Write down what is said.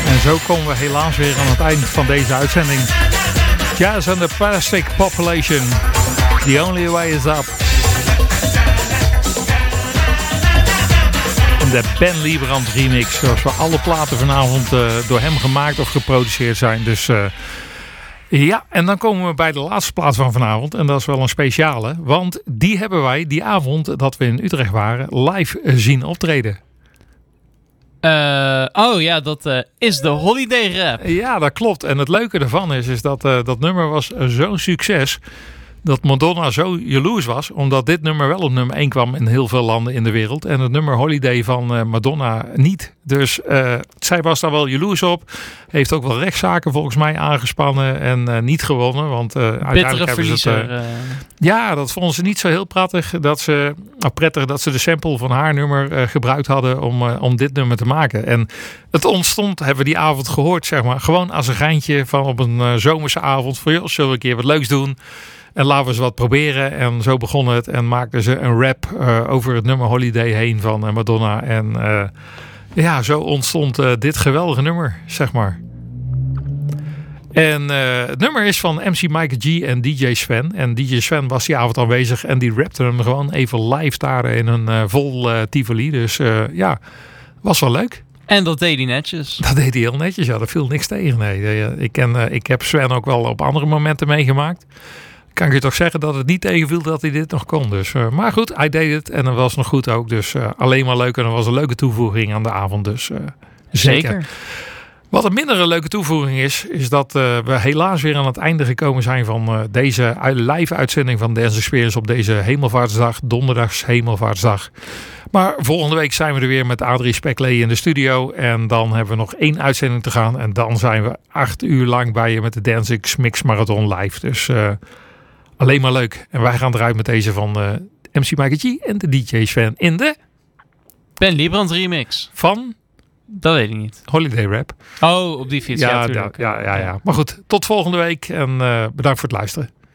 En zo komen we helaas weer aan het eind van deze uitzending. Jazz and the Plastic Population. The only way is up. De Ben Liebrand remix. Zoals we alle platen vanavond door hem gemaakt of geproduceerd zijn. Dus ja, en dan komen we bij de laatste plaat van vanavond. En dat is wel een speciale. Want die hebben wij die avond dat we in Utrecht waren live zien optreden. Dat is de Holiday Rap. Ja, dat klopt. En het leuke ervan is dat dat nummer was zo'n succes dat Madonna zo jaloers was, omdat dit nummer wel op nummer 1 kwam in heel veel landen in de wereld. En het nummer Holiday van Madonna niet. Dus zij was daar wel jaloers op. Heeft ook wel rechtszaken volgens mij aangespannen en niet gewonnen. Want uiteindelijk hebben ze het... Ja, dat vonden ze niet zo heel prettig dat ze de sample van haar nummer gebruikt hadden om dit nummer te maken. En het ontstond, hebben we die avond gehoord, zeg maar, gewoon als een geintje van op een zomerse avond. Van, joh, zullen we een keer wat leuks doen? En laten we eens wat proberen. En zo begon het. En maakten ze een rap over het nummer Holiday heen van Madonna. En zo ontstond dit geweldige nummer, zeg maar. En het nummer is van MC Mike G en DJ Sven. En DJ Sven was die avond aanwezig. En die rapte hem gewoon even live daar in een vol Tivoli. Dus was wel leuk. En dat deed hij netjes. Dat deed hij heel netjes. Ja, daar viel niks tegen. Nee. Ik heb Sven ook wel op andere momenten meegemaakt. Kan ik je toch zeggen dat het niet tegenviel dat hij dit nog kon. Dus, maar goed, hij deed het en dat was nog goed ook. Dus alleen maar leuk en dat was een leuke toevoeging aan de avond. Dus zeker. Wat een mindere leuke toevoeging is dat we helaas weer aan het einde gekomen zijn van deze live uitzending van Dance Experience op deze Hemelvaartsdag, donderdags Hemelvaartsdag. Maar volgende week zijn we er weer met Adrie Speklee in de studio. En dan hebben we nog 1 uitzending te gaan. En dan zijn we 8 uur lang bij je met de Dance X Mix Marathon live. Dus alleen maar leuk. En wij gaan eruit met deze van MC Mike G en de DJ Sven in de Ben Liebrand remix. Van? Dat weet ik niet. Holiday Rap. Oh, op die fiets. Ja, natuurlijk. Ja. Maar goed, tot volgende week en bedankt voor het luisteren.